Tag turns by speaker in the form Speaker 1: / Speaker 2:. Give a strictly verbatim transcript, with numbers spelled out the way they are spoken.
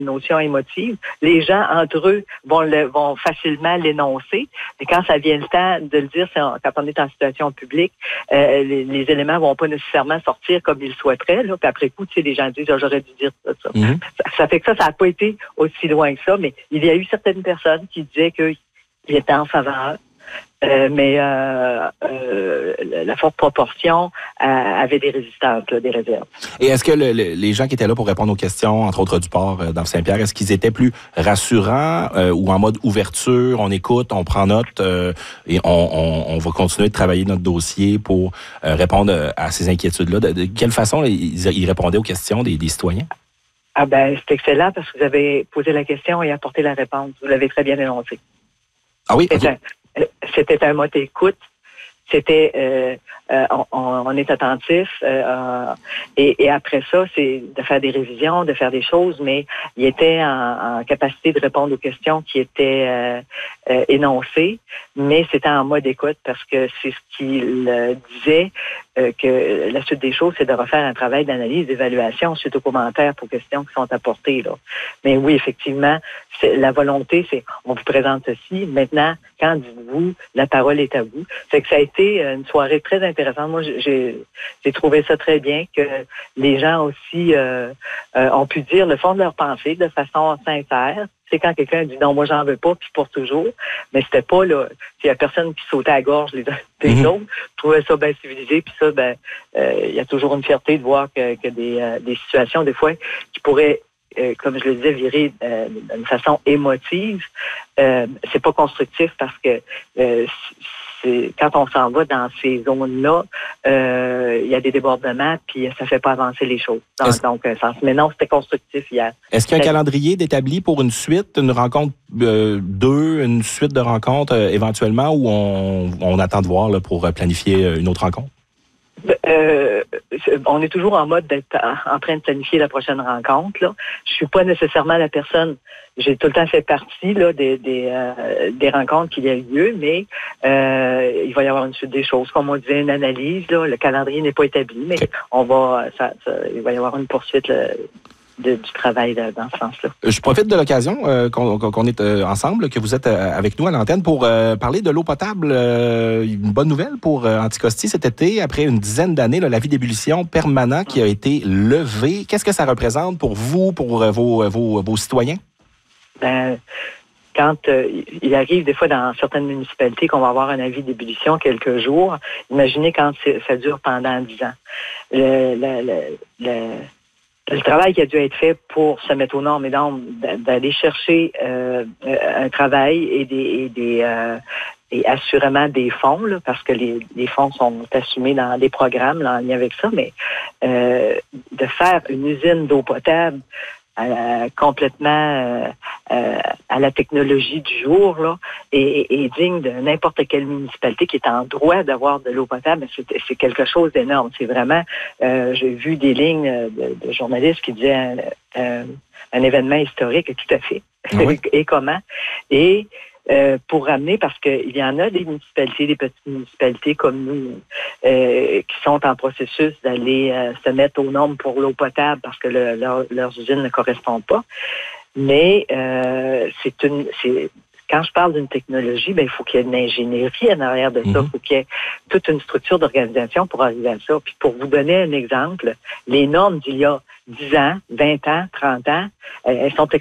Speaker 1: notion émotive. Les gens, entre eux, vont, le, vont facilement l'énoncer. Mais quand ça vient le temps de le dire, c'est en, quand on est en situation publique, euh, les, les éléments vont pas nécessairement sortir comme ils le souhaiteraient. Là. Puis après coup, tu sais, les gens disent oh, « j'aurais dû dire ça, ça. Mm-hmm. ça. Ça fait que ça, ça n'a pas été aussi loin que ça, mais il y a eu certaines personnes qui disaient qu'ils étaient en faveur. Euh, mais euh, euh, la forte proportion euh, avait des résistances, là, des réserves.
Speaker 2: Et est-ce que le, le, les gens qui étaient là pour répondre aux questions, entre autres du port euh, dans Saint-Pierre, est-ce qu'ils étaient plus rassurants euh, ou en mode ouverture, on écoute, on prend note euh, et on, on, on va continuer de travailler notre dossier pour euh, répondre à ces inquiétudes-là? De, de quelle façon ils, ils répondaient aux questions des, des citoyens?
Speaker 1: Ah ben, c'est excellent parce que vous avez posé la question et apporté la réponse. Vous l'avez très bien énoncé.
Speaker 2: Ah oui?
Speaker 1: C'était,
Speaker 2: okay.
Speaker 1: un, c'était un mot d'écoute. C'était euh, euh, on, on est attentif euh, et, et après ça, c'est de faire des révisions, de faire des choses, mais il était en, en capacité de répondre aux questions qui étaient euh, euh, énoncées, mais c'était en mode écoute parce que c'est ce qu'il euh, disait, euh, que la suite des choses, c'est de refaire un travail d'analyse, d'évaluation suite aux commentaires pour questions qui sont apportées. Là. Mais oui, effectivement, c'est, la volonté, c'est on vous présente ceci, maintenant, quand dites-vous, la parole est à vous. C'est que ça a été une soirée très intéressante. Moi, j'ai, j'ai trouvé ça très bien que les gens aussi euh, euh, ont pu dire le fond de leur pensée de façon sincère. C'est quand quelqu'un dit non, moi j'en veux pas, puis pour toujours. Mais c'était pas là. Il y a personne qui sautait à la gorge les uns des mm-hmm. autres. Je trouvais ça bien civilisé. Puis ça, ben, euh, il y a toujours une fierté de voir que, que des, euh, des situations, des fois, qui pourraient Euh, comme je le disais, virer euh, d'une façon émotive, euh, c'est pas constructif parce que euh, c'est, quand on s'en va dans ces zones-là, euh, il y a des débordements puis ça fait pas avancer les choses. Donc,
Speaker 2: Est-ce...
Speaker 1: donc ça, mais non, c'était constructif hier.
Speaker 2: Est-ce qu'il y a un calendrier d'établi pour une suite, une rencontre euh, deux, une suite de rencontres euh, éventuellement où on, on attend de voir là, pour planifier une autre rencontre?
Speaker 1: Euh, on est toujours en mode d'être en train de planifier la prochaine rencontre. Là. Je suis pas nécessairement la personne. J'ai tout le temps fait partie là, des, des, euh, des rencontres qu'il y a eu lieu, mais euh, il va y avoir une suite des choses. Comme on disait, une analyse. Là, le calendrier n'est pas établi, mais okay. on va, ça, ça, il va y avoir une poursuite. Là, De, du travail de, dans ce sens-là.
Speaker 2: Je profite de l'occasion euh, qu'on, qu'on est euh, ensemble, que vous êtes euh, avec nous à l'antenne pour euh, parler de l'eau potable. Euh, une bonne nouvelle pour euh, Anticosti cet été, après une dizaine d'années, là, l'avis d'ébullition permanent qui a été levé. Qu'est-ce que ça représente pour vous, pour euh, vos, vos, vos citoyens?
Speaker 1: Ben, quand euh, il arrive des fois dans certaines municipalités qu'on va avoir un avis d'ébullition quelques jours, imaginez quand ça dure pendant dix ans. Le, le, le, le Le travail qui a dû être fait pour se mettre aux normes et donc d'aller chercher euh, un travail et des, et, des euh, et assurément des fonds, là, parce que les, les fonds sont assumés dans des programmes là, en lien avec ça, mais euh, de faire une usine d'eau potable euh, complètement euh, euh, à la technologie du jour là, et, et digne de n'importe quelle municipalité qui est en droit d'avoir de l'eau potable, c'est, c'est quelque chose d'énorme. C'est vraiment, euh, j'ai vu des lignes de, de journalistes qui disaient euh, un événement historique, tout à fait. Oui. Et comment? Et Euh, pour ramener, parce qu'il y en a des municipalités, des petites municipalités comme nous, euh, qui sont en processus d'aller euh, se mettre aux normes pour l'eau potable parce que le, leur, leurs usines ne correspondent pas. Mais euh, c'est une, c'est, quand je parle d'une technologie, ben il faut qu'il y ait une ingénierie en arrière de ça. Il mm-hmm. faut qu'il y ait toute une structure d'organisation pour arriver à ça. Puis pour vous donner un exemple, les normes d'il y a dix ans, vingt ans, trente ans, elles sont